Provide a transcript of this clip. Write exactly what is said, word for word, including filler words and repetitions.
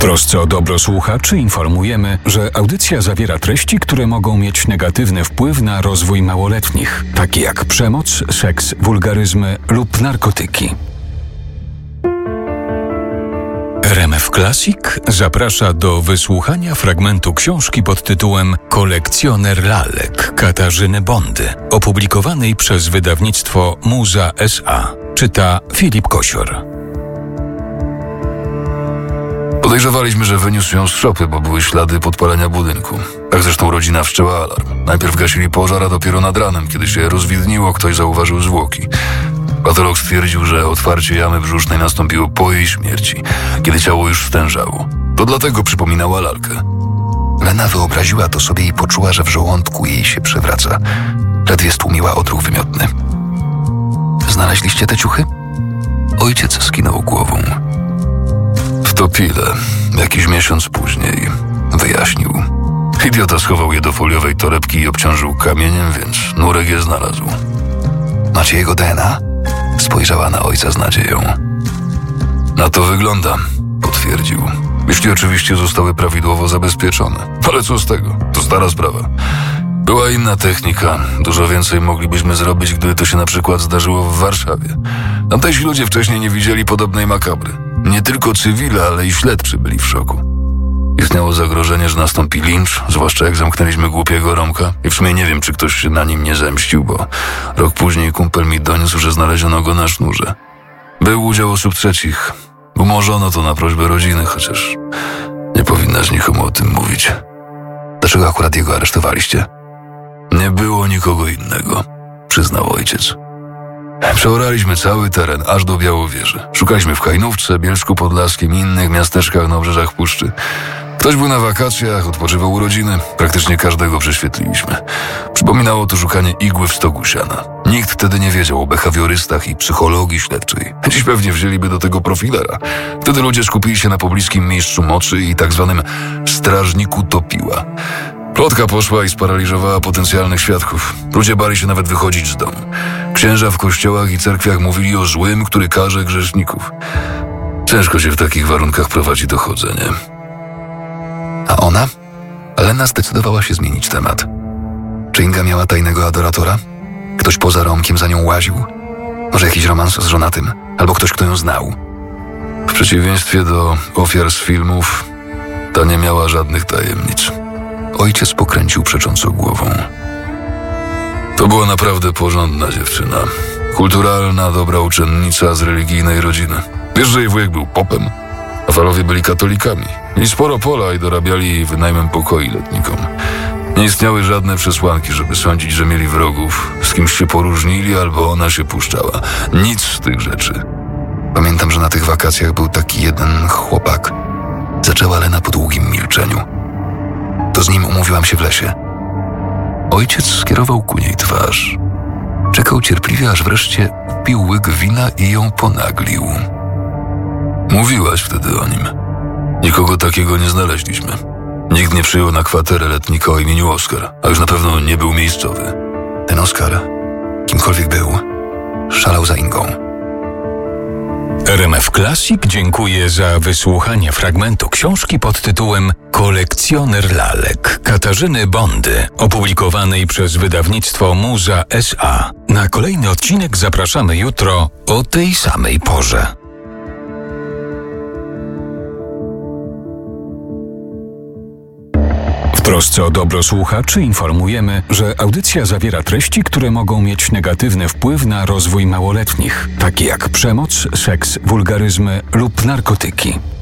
trosce o dobro słuchaczy informujemy, że audycja zawiera treści, które mogą mieć negatywny wpływ na rozwój małoletnich, takie jak przemoc, seks, wulgaryzmy lub narkotyki. R M F Classic zaprasza do wysłuchania fragmentu książki pod tytułem Kolekcjoner lalek Katarzyny Bondy, opublikowanej przez wydawnictwo Muza S A. Czyta Filip Kosior. Podejrzewaliśmy, że wyniósł ją z szopy, bo były ślady podpalenia budynku. Tak zresztą rodzina wszczęła alarm. Najpierw gasili pożar, a dopiero nad ranem, kiedy się rozwidniło, ktoś zauważył zwłoki. Patolog stwierdził, że otwarcie jamy brzusznej nastąpiło po jej śmierci, kiedy ciało już stężało. To dlatego przypominała lalkę. Lena wyobraziła to sobie i poczuła, że w żołądku jej się przewraca. Ledwie stłumiła odruch wymiotny. Znaleźliście te ciuchy? Ojciec skinął głową. W Topile, jakiś miesiąc później, wyjaśnił. Idiota schował je do foliowej torebki i obciążył kamieniem, więc nurek je znalazł. Macie jego D N A? Spojrzała na ojca z nadzieją. Na to wygląda, potwierdził. Jeśli oczywiście zostały prawidłowo zabezpieczone. Ale co z tego? To stara sprawa. Była inna technika. Dużo więcej moglibyśmy zrobić, gdyby to się na przykład zdarzyło w Warszawie. Tamtejsi ludzie wcześniej nie widzieli podobnej makabry. Nie tylko cywile, ale i śledczy byli w szoku. Istniało zagrożenie, że nastąpi lincz, zwłaszcza jak zamknęliśmy głupiego Romka. I w sumie nie wiem, czy ktoś się na nim nie zemścił, bo rok później kumpel mi doniósł, że znaleziono go na sznurze. Był udział osób trzecich. Umorzono to na prośbę rodziny, chociaż nie powinnaś nikomu o tym mówić. Dlaczego akurat jego aresztowaliście? Nie było nikogo innego, przyznał ojciec. Przeoraliśmy cały teren, aż do Białowieży. Szukaliśmy w Hajnówce, Bielsku Podlaskim i innych miasteczkach na obrzeżach puszczy. Ktoś był na wakacjach, odpoczywał u rodziny. Praktycznie każdego prześwietliliśmy. Przypominało to szukanie igły w stogu siana. Nikt wtedy nie wiedział o behawiorystach i psychologii śledczej. Dziś pewnie wzięliby do tego profilera. Wtedy ludzie skupili się na pobliskim mistrzu moczy i tak zwanym strażniku Topiła. Plotka poszła i sparaliżowała potencjalnych świadków. Ludzie bali się nawet wychodzić z domu. Księża w kościołach i cerkwiach mówili o złym, który karze grzeszników. Ciężko się w takich warunkach prowadzi dochodzenie. A ona? Lena zdecydowała się zmienić temat. Czy Inga miała tajnego adoratora? Ktoś poza Romkiem za nią łaził? Może jakiś romans z żonatym? Albo ktoś, kto ją znał? W przeciwieństwie do ofiar z filmów, ta nie miała żadnych tajemnic. Ojciec pokręcił przecząco głową. To była naprawdę porządna dziewczyna. Kulturalna, dobra uczennica z religijnej rodziny. Wiesz, że jej wujek był popem, a Falowie byli katolikami. Mieli sporo pola i dorabiali jej wynajmem pokoi letnikom. Nie istniały żadne przesłanki, żeby sądzić, że mieli wrogów, z kimś się poróżnili albo ona się puszczała. Nic z tych rzeczy. Pamiętam, że na tych wakacjach był taki jeden chłopak. Zaczęła Lena po długim milczeniu. To z nim umówiłam się w lesie. Ojciec skierował ku niej twarz. Czekał cierpliwie, aż wreszcie upił łyk wina i ją ponaglił. Mówiłaś wtedy o nim. Nikogo takiego nie znaleźliśmy. Nikt nie przyjął na kwaterę letnika o imieniu Oskar, a już na pewno nie był miejscowy. Ten Oskar, kimkolwiek był, szalał za Ingą. R M F Classic dziękuję za wysłuchanie fragmentu książki pod tytułem Kolekcjoner lalek Katarzyny Bondy, opublikowanej przez wydawnictwo Muza S A. Na kolejny odcinek zapraszamy jutro o tej samej porze. W trosce o dobro słuchaczy informujemy, że audycja zawiera treści, które mogą mieć negatywny wpływ na rozwój małoletnich, takie jak przemoc, seks, wulgaryzmy lub narkotyki.